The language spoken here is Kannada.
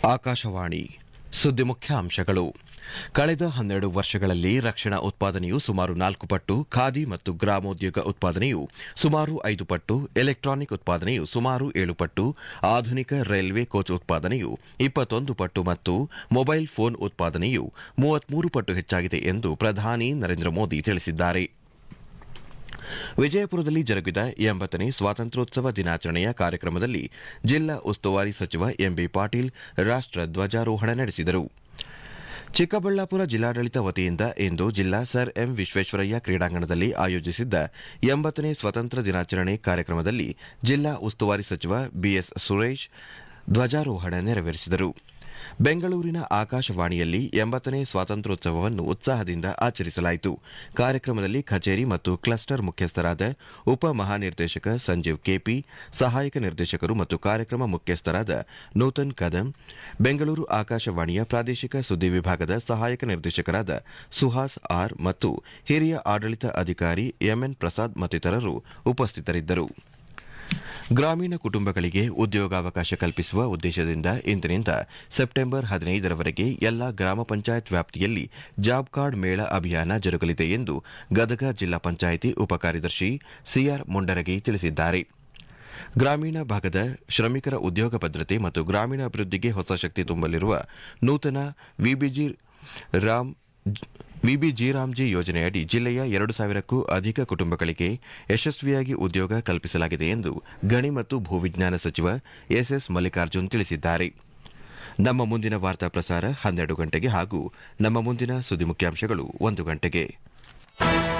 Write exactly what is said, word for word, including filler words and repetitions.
ಆಕಾಶವಾಣಿ ಸುದ್ದಿ ಮುಖ್ಯಾಂಶಗಳು. ಕಳೆದ ಹನ್ನೆರಡು ವರ್ಷಗಳಲ್ಲಿ ರಕ್ಷಣಾ ಉತ್ಪಾದನೆಯು ಸುಮಾರು ನಾಲ್ಕು ಪಟ್ಟು, ಖಾದಿ ಮತ್ತು ಗ್ರಾಮೋದ್ಯೋಗ ಉತ್ಪಾದನೆಯು ಸುಮಾರು ಐದು ಪಟ್ಟು, ಎಲೆಕ್ಟ್ರಾನಿಕ್ ಉತ್ಪಾದನೆಯು ಸುಮಾರು ಏಳು ಪಟ್ಟು, ಆಧುನಿಕ ರೈಲ್ವೆ ಕೋಚ್ ಉತ್ಪಾದನೆಯು ಇಪ್ಪತ್ತೊಂದು ಪಟ್ಟು ಮತ್ತು ಮೊಬೈಲ್ ಫೋನ್ ಉತ್ಪಾದನೆಯು ಮೂವತ್ಮೂರು ಪಟ್ಟು ಹೆಚ್ಚಾಗಿದೆ ಎಂದು ಪ್ರಧಾನಿ ನರೇಂದ್ರ ಮೋದಿ ತಿಳಿಸಿದ್ದಾರೆ. ವಿಜಯಪುರದಲ್ಲಿ ಜರುಗಿದ ಎಂಬತ್ತನೇ ಸ್ವಾತಂತ್ರ್ಯೋತ್ಸವ ದಿನಾಚರಣೆಯ ಕಾರ್ಯಕ್ರಮದಲ್ಲಿ ಜಿಲ್ಲಾ ಉಸ್ತುವಾರಿ ಸಚಿವ ಎಂಬಿ ಪಾಟೀಲ್ ರಾಷ್ಟ ಧ್ವಜಾರೋಹಣ ನಡೆಸಿದರು. ಚಿಕ್ಕಬಳ್ಳಾಪುರ ಜಿಲ್ಲಾಡಳಿತ ವತಿಯಿಂದ ಇಂದು ಜಿಲ್ಲಾ ಸರ್ ಎಂ ವಿಶ್ವೇಶ್ವರಯ್ಯ ಕ್ರೀಡಾಂಗಣದಲ್ಲಿ ಆಯೋಜಿಸಿದ್ದ ಎಂಬತ್ತನೇ ಸ್ವಾತಂತ್ರ್ಯ ದಿನಾಚರಣೆ ಕಾರ್ಯಕ್ರಮದಲ್ಲಿ ಜಿಲ್ಲಾ ಉಸ್ತುವಾರಿ ಸಚಿವ ಬಿಎಸ್ ಸುರೇಶ್ ಧ್ವಜಾರೋಹಣ ನೆರವೇರಿಸಿದರು. ಬೆಂಗಳೂರಿನ ಆಕಾಶವಾಣಿಯಲ್ಲಿ ಎಂಬತ್ತನೇ ಸ್ವಾತಂತ್ರ್ಯೋತ್ಸವವನ್ನು ಉತ್ಸಾಹದಿಂದ ಆಚರಿಸಲಾಯಿತು. ಕಾರ್ಯಕ್ರಮದಲ್ಲಿ ಕಚೇರಿ ಮತ್ತು ಕ್ಲಸ್ಟರ್ ಮುಖ್ಯಸ್ಥರಾದ ಉಪ ಮಹಾನಿರ್ದೇಶಕ ಸಂಜೀವ್ ಕೆಪಿ, ಸಹಾಯಕ ನಿರ್ದೇಶಕರು ಮತ್ತು ಕಾರ್ಯಕ್ರಮ ಮುಖ್ಯಸ್ಥರಾದ ನೂತನ್ ಕದಂ, ಬೆಂಗಳೂರು ಆಕಾಶವಾಣಿಯ ಪ್ರಾದೇಶಿಕ ಸುದ್ದಿ ವಿಭಾಗದ ಸಹಾಯಕ ನಿರ್ದೇಶಕರಾದ ಸುಹಾಸ್ ಆರ್ ಮತ್ತು ಹಿರಿಯ ಆಡಳಿತ ಅಧಿಕಾರಿ ಎಂಎನ್ ಪ್ರಸಾದ್ ಮತ್ತಿತರರು ಉಪಸ್ಥಿತರಿದ್ದರು. ಗ್ರಾಮೀಣ ಕುಟುಂಬಗಳಿಗೆ ಉದ್ಯೋಗಾವಕಾಶ ಕಲ್ಪಿಸುವ ಉದ್ದೇಶದಿಂದ ಇಂದಿನಿಂದ ಸೆಪ್ಟೆಂಬರ್ ಹದಿನೈದರವರೆಗೆ ಎಲ್ಲಾ ಗ್ರಾಮ ಪಂಚಾಯತ್ ವ್ಯಾಪ್ತಿಯಲ್ಲಿ ಜಾಬ್ ಕಾರ್ಡ್ ಮೇಳ ಅಭಿಯಾನ ಜರುಗಲಿದೆ ಎಂದು ಗದಗ ಜಿಲ್ಲಾ ಪಂಚಾಯಿತಿ ಉಪಕಾರ್ಯದರ್ಶಿ ಸಿಆರ್ ಮುಂಡರಗಿ ತಿಳಿಸಿದ್ದಾರೆ. ಗ್ರಾಮೀಣ ಭಾಗದ ಶ್ರಮಿಕರ ಉದ್ಯೋಗ ಭದ್ರತೆ ಮತ್ತು ಗ್ರಾಮೀಣಾಭಿವೃದ್ಧಿಗೆ ಹೊಸ ಶಕ್ತಿ ತುಂಬಲಿರುವ ನೂತನ ವಿಬಿಜಿ ರಾಮ್ ವಿಬಿಜಿ ರಾಮ್ಜಿ ಯೋಜನೆಯಡಿ ಜಿಲ್ಲೆಯ ಎರಡು ಸಾವಿರಕ್ಕೂ ಅಧಿಕ ಕುಟುಂಬಗಳಿಗೆ ಯಶಸ್ವಿಯಾಗಿ ಉದ್ಯೋಗ ಕಲ್ಪಿಸಲಾಗಿದೆ ಎಂದು ಗಣಿ ಮತ್ತು ಭೂವಿಜ್ಞಾನ ಸಚಿವ ಎಸ್ಎಸ್ ಮಲ್ಲಿಕಾರ್ಜುನ್ ತಿಳಿಸಿದ್ದಾರೆ. ನಮ್ಮ ಮುಂದಿನ ವಾರ್ತಾ ಪ್ರಸಾರ ಹನ್ನೆರಡು ಗಂಟೆಗೆ ಹಾಗೂ ನಮ್ಮ ಮುಂದಿನ ಸುದ್ದಿ ಮುಖ್ಯಾಂಶಗಳು ಒಂದು ಗಂಟೆಗೆ.